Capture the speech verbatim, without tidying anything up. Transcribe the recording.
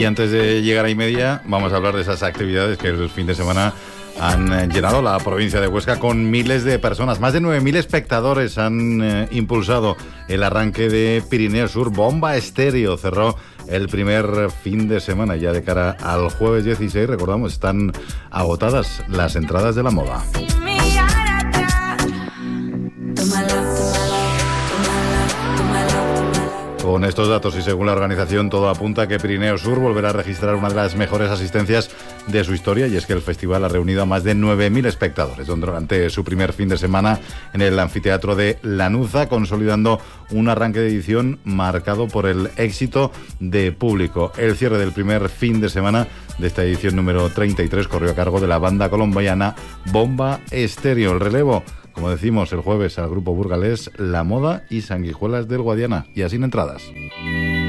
Y antes de llegar a y media, vamos a hablar de esas actividades que el fin de semana han llenado la provincia de Huesca con miles de personas. Más de nueve mil espectadores han eh, impulsado el arranque de Pirineo Sur. Bomba Estéreo cerró el primer fin de semana. Ya de cara al jueves dieciséis, recordamos, están agotadas las entradas de la moda. Con estos datos y según la organización, todo apunta a que Pirineo Sur volverá a registrar una de las mejores asistencias de su historia, y es que el festival ha reunido a más de nueve mil espectadores durante su primer fin de semana en el anfiteatro de Lanuza, consolidando un arranque de edición marcado por el éxito de público. El cierre del primer fin de semana de esta edición número treinta y tres corrió a cargo de la banda colombiana Bomba Estéreo. El relevo, como decimos, el jueves al grupo burgalés La Moda y Sanguijuelas del Guadiana, y así en entradas.